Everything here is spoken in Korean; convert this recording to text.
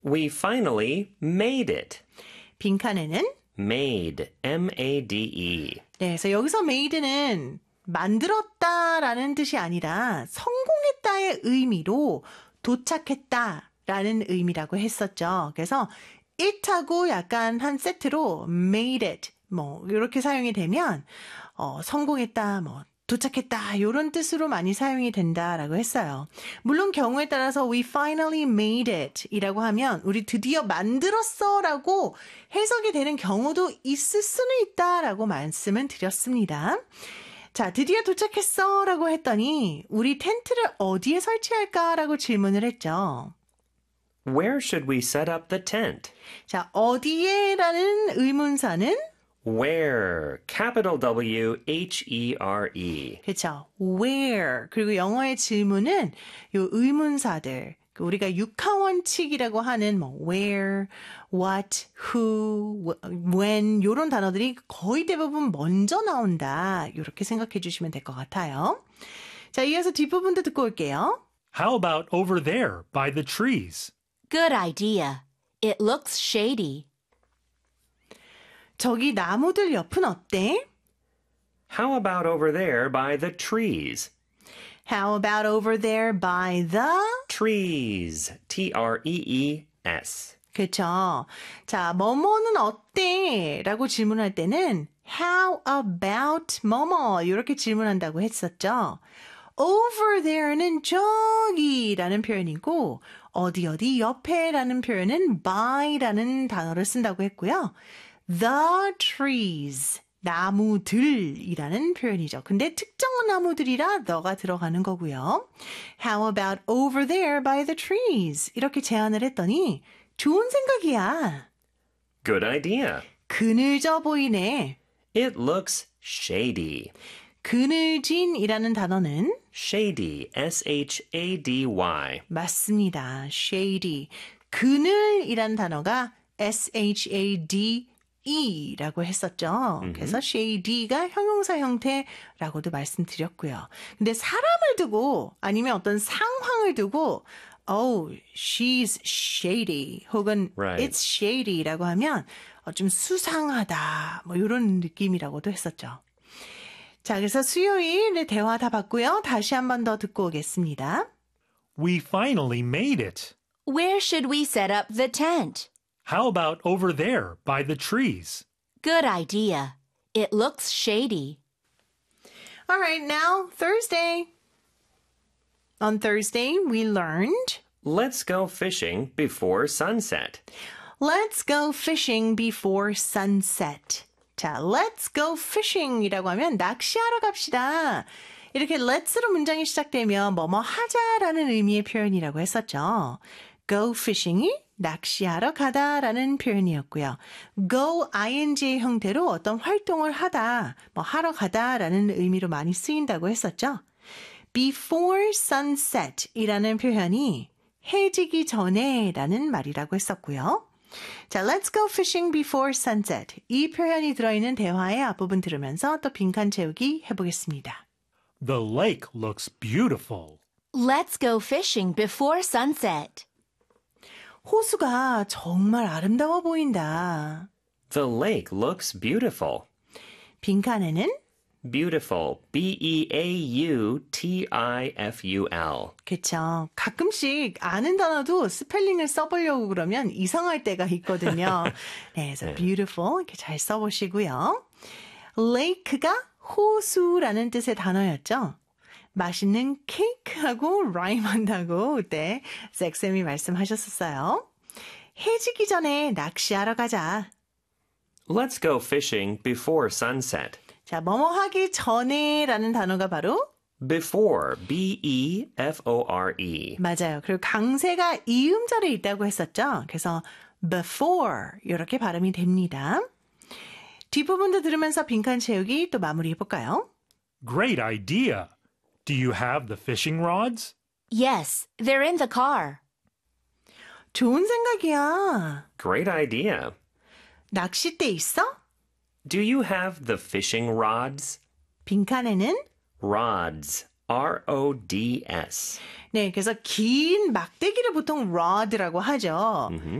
We finally made it. 빈칸에는 Made, M-A-D-E. 네, 그래서 여기서 made는 만들었다라는 뜻이 아니라 성공했다의 의미로 도착했다라는 의미라고 했었죠. 그래서 it하고 약간 한 세트로 made it 뭐 이렇게 사용이 되면 성공했다, 뭐 도착했다 이런 뜻으로 많이 사용이 된다라고 했어요. 물론 경우에 따라서 we finally made it 이라고 하면 우리 드디어 만들었어 라고 해석이 되는 경우도 있을 수는 있다라고 말씀은 드렸습니다. 자, 드디어 도착했어 라고 했더니 우리 텐트를 어디에 설치할까 라고 질문을 했죠. Where should we set up the tent? 자, 어디에 라는 의문사는 Where, capital W-H-E-R-E. 그렇죠. Where. 그리고 영어의 질문은 요 의문사들. 우리가 육하원칙이라고 하는 뭐 where, what, who, when 이런 단어들이 거의 대부분 먼저 나온다. 이렇게 생각해 주시면 될 것 같아요. 자, 이어서 뒷부분도 듣고 올게요. How about over there by the trees? Good idea. It looks shady. 저기 나무들 옆은 어때? How about over there by the trees? How about over there by the Trees, T-R-E-E-S. 그렇죠. 자, 뭐뭐는 어때? 라고 질문할 때는 How about 뭐뭐 이렇게 질문한다고 했었죠. Over there는 저기라는 표현이고 어디 어디 옆에라는 표현은 by라는 단어를 쓴다고 했고요. The trees, 나무들이라는 표현이죠. 근데 특정한 나무들이라 the가 들어가는 거고요. How about over there by the trees? 이렇게 제안을 했더니 좋은 생각이야. Good idea. 그늘져 보이네. It looks shady. 그늘진이라는 단어는 Shady, S-H-A-D-Y. 맞습니다. shady. 그늘이라는 단어가 S-H-A-D-E라고 했었죠. 그래서 shady가 형용사 형태라고도 말씀드렸고요. 근데 사람을 두고 아니면 어떤 상황을 두고 Oh, she's shady 혹은 Right. it's shady라고 하면 좀 수상하다 뭐 이런 느낌이라고도 했었죠. 자, 그래서 수요일에 대화 다 봤고요. 다시 한 번 더 듣고 오겠습니다. We finally made it. Where should we set up the tent? How about over there by the trees? Good idea. It looks shady. All right, now Thursday. On Thursday, we learned Let's go fishing before sunset. Let's go fishing before sunset. 자, let's go fishing이라고 하면 낚시하러 갑시다. 이렇게 let's로 문장이 시작되면 뭐뭐 하자라는 의미의 표현이라고 했었죠. go fishing이 낚시하러 가다라는 표현이었고요. go ing의 형태로 어떤 활동을 하다, 뭐 하러 가다라는 의미로 많이 쓰인다고 했었죠. before sunset이라는 표현이 해지기 전에라는 말이라고 했었고요. 자, let's go fishing before sunset. 이 표현이 들어있는 대화의 앞부분 들으면서 또 빈칸 채우기 해보겠습니다. The lake looks beautiful. Let's go fishing before sunset. 호수가 정말 아름다워 보인다. The lake looks beautiful. 빈칸에는 Beautiful, B-E-A-U-T-I-F-U-L. 그쵸. 가끔씩 아는 단어도 스펠링을 써보려고 그러면 이상할 때가 있거든요. 네, 그래서 beautiful 이렇게 잘 써보시고요. lake가 호수라는 뜻의 단어였죠. 맛있는 케이크하고 라임한다고 그때 잭쌤이 말씀하셨었어요. 해지기 전에 낚시하러 가자. Let's go fishing before sunset. 자, 뭐뭐 하기 전에라는 단어가 바로 Before, B-E-F-O-R-E. 맞아요. 그리고 강세가 이음절에 있다고 했었죠. 그래서 before 이렇게 발음이 됩니다. 뒷부분도 들으면서 빈칸 채우기 또 마무리해 볼까요? Great idea. Do you have the fishing rods? Yes, they're in the car. 좋은 생각이야. Great idea. 낚싯대 있어? Do you have the fishing rods? 빈칸에는 Rods, R-O-D-S. 네, 그래서 긴 막대기를 보통 rod라고 하죠.